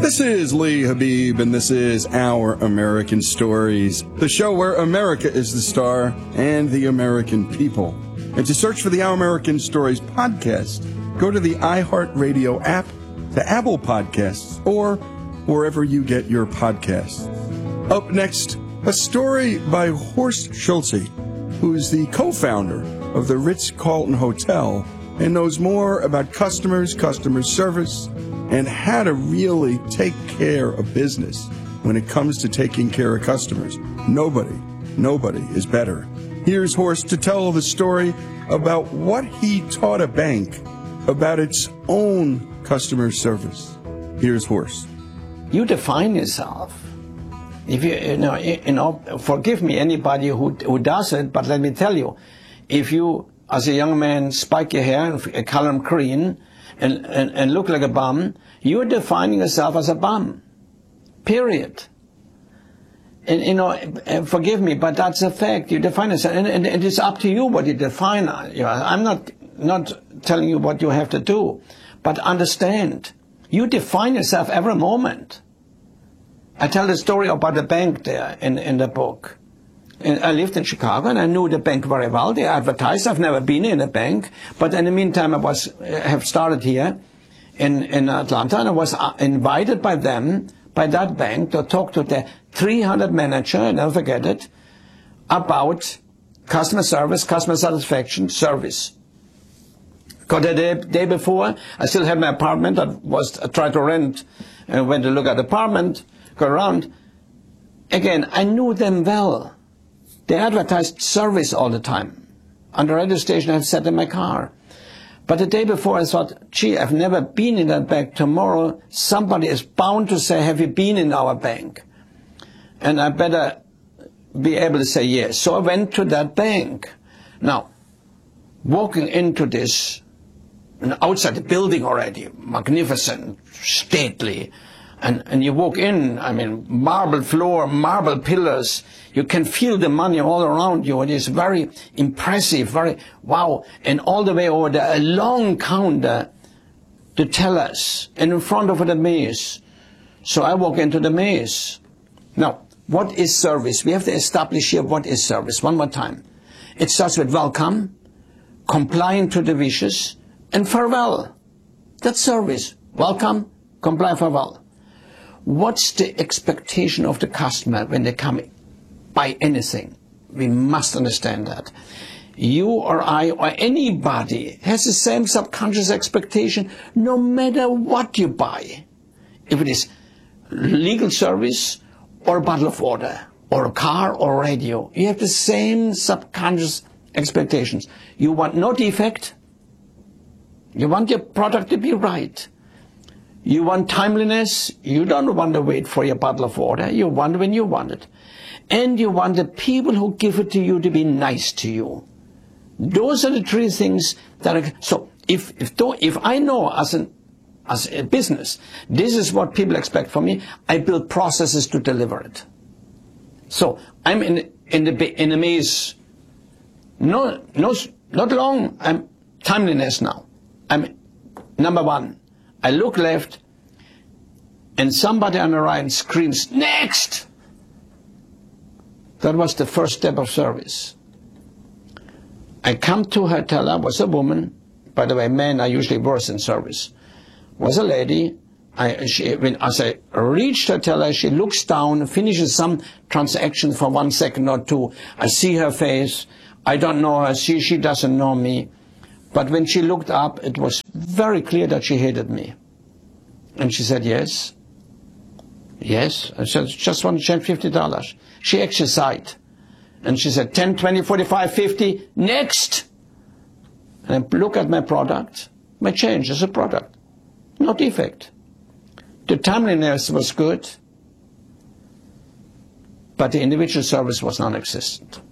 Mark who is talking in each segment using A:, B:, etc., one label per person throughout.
A: This is Lee Habib, and this is Our American Stories, the show where America is the star and the American people. And to search for the Our American Stories podcast, go to the iHeartRadio app, to Apple Podcasts, or wherever you get your podcasts. Up next, a story by Horst Schulze, who's the co-founder of the Ritz-Carlton Hotel and knows more about customers, customer service, and how to really take care of business when it comes to taking care of customers. Nobody is better. Here's Horst to tell the story about what he taught a bank about its own customer service. Here's Horst.
B: You define yourself. If you know, forgive me, anybody who does it, but let me tell you, if you, as a young man, spike your hair and color them green and look like a bum, you're defining yourself as a bum. Period. And forgive me, but that's a fact. You define yourself, and it is up to you what you define. I'm not telling you what you have to do, but understand, you define yourself every moment. I tell the story about the bank there in the book. And I lived in Chicago, and I knew the bank very well. They advertised. I've never been in a bank, but in the meantime, I have started here in Atlanta, and I was invited by that bank, to talk to the 300 manager, I'll never forget it, about customer service, customer satisfaction, service. Got there the day before. I still had my apartment. I tried to rent, and went to look at the apartment, go around. Again, I knew them well. They advertised service all the time. On the radio station, I sat in my car. But the day before, I thought, gee, I've never been in that bank. Tomorrow, somebody is bound to say, have you been in our bank? And I better be able to say yes. So I went to that bank. Now, walking into this, outside the building already, magnificent, stately, and you walk in, I mean, marble floor, marble pillars, you can feel the money all around you. It is very impressive, very, wow. And all the way over there, a long counter, the tellers, and in front of the maze. So I walk into the maze. Now, what is service? We have to establish here what is service. One more time. It starts with welcome, complying to the wishes, and farewell. That's service. Welcome, comply, farewell. What's the expectation of the customer when they come buy anything? We must understand that. You or I or anybody has the same subconscious expectation no matter what you buy. If it is legal service or a bottle of water or a car or a radio, you have the same subconscious expectations. You want no defect. You want your product to be right. You want timeliness. You don't want to wait for your bottle of water. You want when you want it. And you want the people who give it to you to be nice to you. Those are the three things that are, so if I know as a business, this is what people expect from me, I build processes to deliver it. So I'm in the maze. Not long. I'm timeliness now. I'm number one. I look left, and somebody on the right screams, "Next!" That was the first step of service. I come to her teller, was a woman. By the way, men are usually worse in service. Was a lady. As I reached her teller, she looks down, finishes some transaction for 1 second or two. I see her face. I don't know her. She doesn't know me. But when she looked up, it was very clear that she hated me. And she said, yes. Yes. I said, just want to change $50. She actually sighed. And she said, 10, 20, 45, 50, next. And I look at my product. My change is a product. No defect. The timeliness was good. But the individual service was non-existent.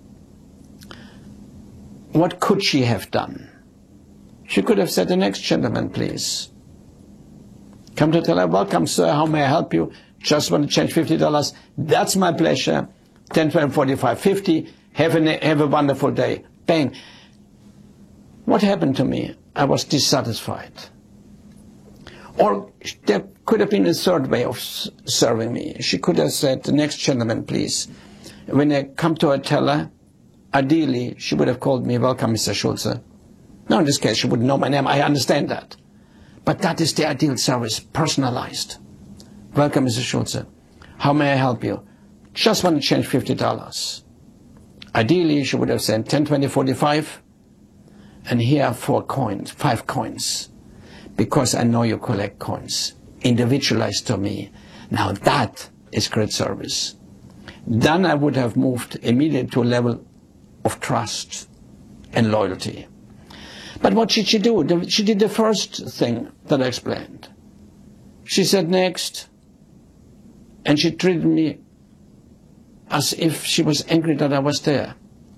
B: What could she have done? She could have said, the next gentleman, please. Come to tell her, welcome, sir, how may I help you? Just want to change $50. That's my pleasure. 10, 20, 45, 50. Have a wonderful day. Bang. What happened to me? I was dissatisfied. Or there could have been a third way of serving me. She could have said, the next gentleman, please. When I come to a teller, ideally, she would have called me, welcome, Mr. Schulze. Now, in this case, she wouldn't know my name. I understand that. But that is the ideal service, personalized. Welcome, Mr. Schulze. How may I help you? Just want to change $50. Ideally, she would have said 10, 20, 45. And here are 5 coins. Because I know you collect coins. Individualized to me. Now that is great service. Then I would have moved immediately to a level of trust and loyalty. But what did she do? She did the first thing that I explained. She said next, and she treated me as if she was angry that I was there.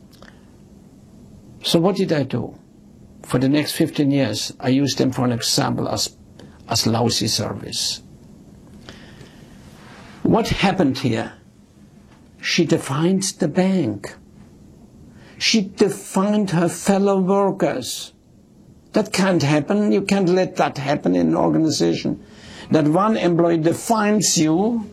B: So what did I do? For the next 15 years, I used them for an example as lousy service. What happened here? She defined the bank. She defined her fellow workers. That can't happen. You can't let that happen in an organization. That one employee defines you.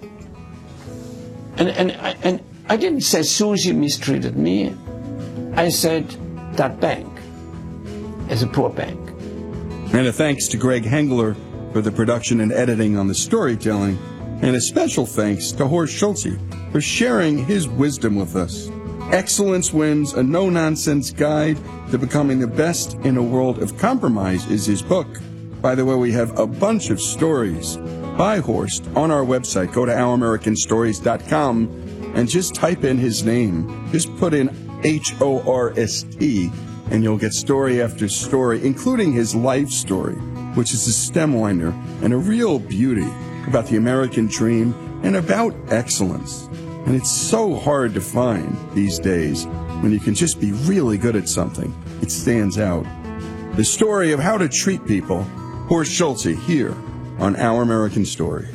B: And I didn't say Susie mistreated me. I said that bank is a poor bank.
A: And a thanks to Greg Hengler for the production and editing on the storytelling. And a special thanks to Horst Schulze for sharing his wisdom with us. Excellence Wins, a no-nonsense guide to becoming the best in a world of compromise is his book. By the way, we have a bunch of stories by Horst on our website. Go to ouramericanstories.com and just type in his name. Just put in H-O-R-S-T and you'll get story after story, including his life story, which is a stem winder and a real beauty about the American dream and about excellence. And it's so hard to find these days when you can just be really good at something. It stands out. The story of how to treat people, Horst Schulze here on Our American Stories.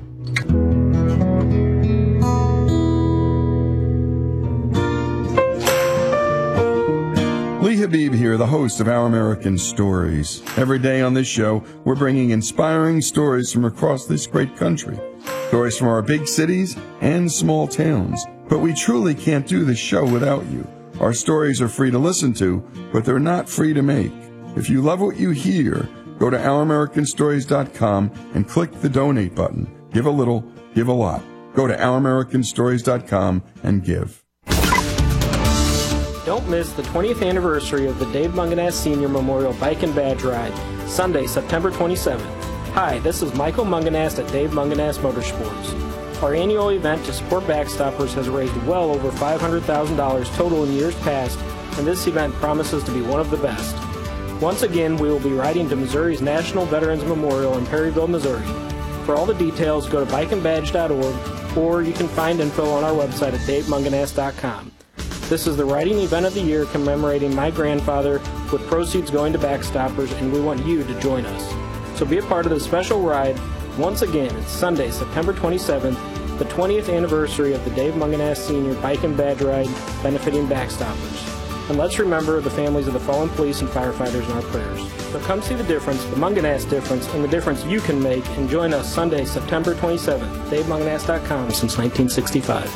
A: Lee Habib here, the host of Our American Stories. Every day on this show, we're bringing inspiring stories from across this great country. Stories from our big cities and small towns. But we truly can't do this show without you. Our stories are free to listen to, but they're not free to make. If you love what you hear, go to ouramericanstories.com and click the donate button. Give a little, give a lot. Go to ouramericanstories.com and give.
C: Don't miss the 20th anniversary of the Dave Mungenast Senior Memorial Bike and Badge Ride, Sunday, September 27th. Hi, this is Michael Mungenast at Dave Mungenast Motorsports. Our annual event to support Backstoppers has raised well over $500,000 total in years past, and this event promises to be one of the best. Once again, we will be riding to Missouri's National Veterans Memorial in Perryville, Missouri. For all the details, go to bikeandbadge.org, or you can find info on our website at davemungenast.com. This is the riding event of the year commemorating my grandfather, with proceeds going to Backstoppers, and we want you to join us. So be a part of this special ride. Once again, it's Sunday, September 27th, the 20th anniversary of the Dave Mungenast Senior Bike and Badge Ride benefiting Backstoppers. And let's remember the families of the fallen police and firefighters in our prayers. So come see the difference, the Mungenast difference, and the difference you can make, and join us Sunday, September 27th, DaveMungenast.com since 1965.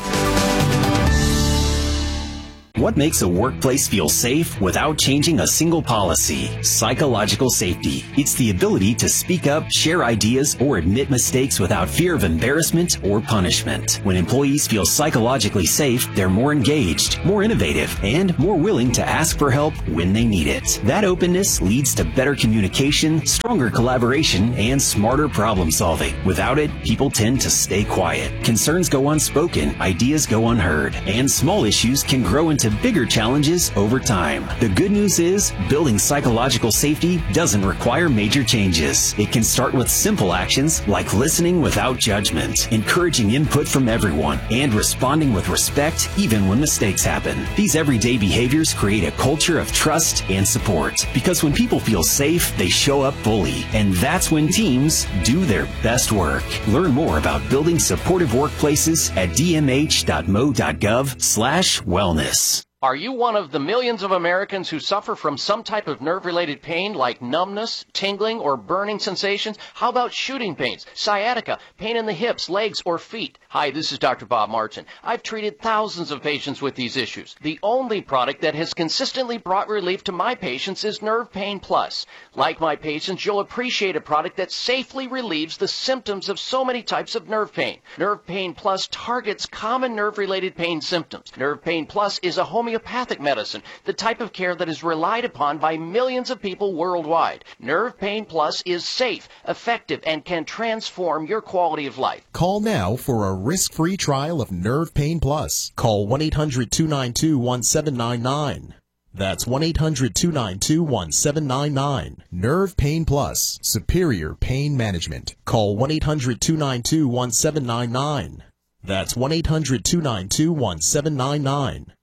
D: What makes a workplace feel safe without changing a single policy? Psychological safety. It's the ability to speak up, share ideas, or admit mistakes without fear of embarrassment or punishment. When employees feel psychologically safe, they're more engaged, more innovative, and more willing to ask for help when they need it. That openness leads to better communication, stronger collaboration, and smarter problem solving. Without it, people tend to stay quiet. Concerns go unspoken, ideas go unheard, and small issues can grow into bigger challenges over time. The good news is, building psychological safety doesn't require major changes. It can start with simple actions like listening without judgment, encouraging input from everyone, and responding with respect even when mistakes happen. These everyday behaviors create a culture of trust and support. Because when people feel safe, they show up fully. And that's when teams do their best work. Learn more about building supportive workplaces at dmh.mo.gov/wellness.
E: Are you one of the millions of Americans who suffer from some type of nerve-related pain like numbness, tingling, or burning sensations? How about shooting pains, sciatica, pain in the hips, legs, or feet? Hi, this is Dr. Bob Martin. I've treated thousands of patients with these issues. The only product that has consistently brought relief to my patients is Nerve Pain Plus. Like my patients, you'll appreciate a product that safely relieves the symptoms of so many types of nerve pain. Nerve Pain Plus targets common nerve-related pain symptoms. Nerve Pain Plus is a homeopathic medicine, the type of care that is relied upon by millions of people worldwide. Nerve Pain Plus is safe, effective, and can transform your quality of life.
F: Call now for a risk-free trial of Nerve Pain Plus. Call 1-800-292-1799. That's 1-800-292-1799. Nerve Pain Plus, superior pain management. Call 1-800-292-1799. That's 1-800-292-1799.